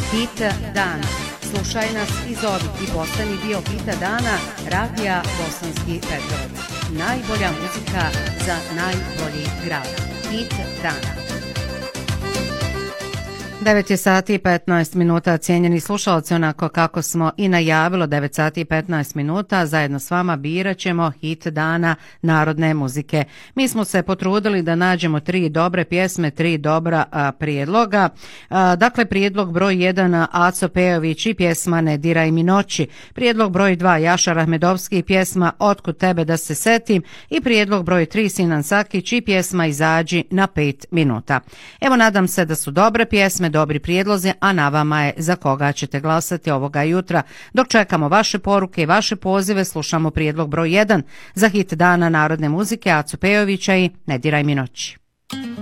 Hit dana. Slušaj nas i zovi i postani dio hita dana Radija Bosanski Petrovac. Najbolja muzika za najbolji grad. Hit dana. 9 je sati i 15 minuta, cijenjeni slušalci, onako kako smo i najavilo, 9 sati i 15 minuta, zajedno s vama birat ćemo hit dana narodne muzike. Mi smo se potrudili da nađemo 3 dobre pjesme, 3 dobra prijedloga. Dakle, prijedlog broj 1 Aco Pejović i pjesma Ne diraj mi noći. Prijedlog broj 2 Jašar Ahmedovski i pjesma Otkud tebe da se setim. I prijedlog broj 3 Sinan Sakić i pjesma Izađi na 5 minuta. Evo, nadam se da su dobre pjesme, dobri prijedlozi, a na vama je za koga ćete glasati ovoga jutra. Dok čekamo vaše poruke i vaše pozive, slušamo prijedlog broj 1 za hit dana narodne muzike Acu Pejovića i Ne diraj mi noći.